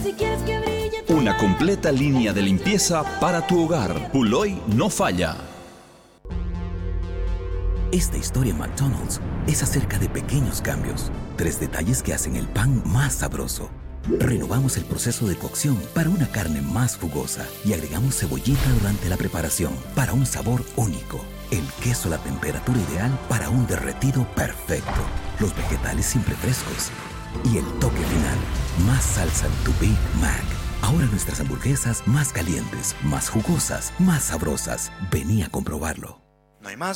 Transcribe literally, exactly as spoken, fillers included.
Si quieres que brille tu Una completa línea de limpieza para tu hogar. Puloy no falla. Esta historia en McDonald's es acerca de pequeños cambios. Tres detalles que hacen el pan más sabroso. Renovamos el proceso de cocción para una carne más jugosa y agregamos cebollita durante la preparación para un sabor único. El queso a la temperatura ideal para un derretido perfecto. Los vegetales siempre frescos. Y el toque final, más salsa en tu Big Mac. Ahora nuestras hamburguesas más calientes, más jugosas, más sabrosas. Vení a comprobarlo. No hay más